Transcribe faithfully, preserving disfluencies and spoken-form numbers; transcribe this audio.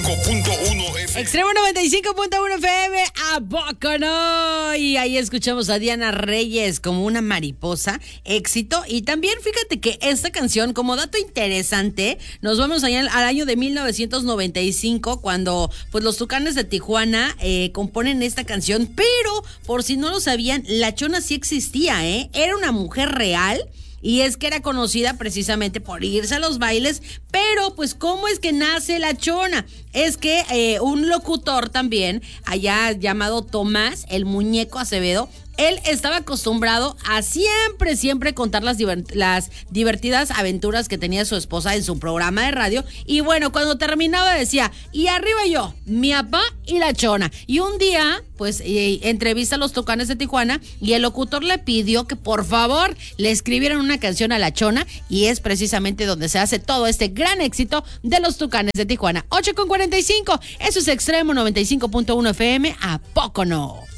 punto uno F M. Extremo noventa y cinco punto uno F M, ¿a poco no? Y ahí escuchamos a Diana Reyes como una mariposa, éxito. Y también fíjate que esta canción, como dato interesante, nos vamos allá al año de mil novecientos noventa y cinco, cuando pues los Tucanes de Tijuana eh, componen esta canción. Pero, por si no lo sabían, La Chona sí existía, ¿eh? Era una mujer real. Y es que era conocida precisamente por irse a los bailes, pero pues ¿cómo es que nace La Chona? Es que eh, un locutor también, allá llamado Tomás, el Muñeco Acevedo, él estaba acostumbrado a siempre, siempre contar las, divert- las divertidas aventuras que tenía su esposa en su programa de radio. Y bueno, cuando terminaba decía, y arriba yo, mi papá y La Chona. Y un día, pues, eh, entrevista a los Tucanes de Tijuana y el locutor le pidió que por favor le escribieran una canción a La Chona. Y es precisamente donde se hace todo este gran éxito de los Tucanes de Tijuana. ocho con cuarenta y cinco, eso es Extremo noventa y cinco punto uno F M, ¿a poco no?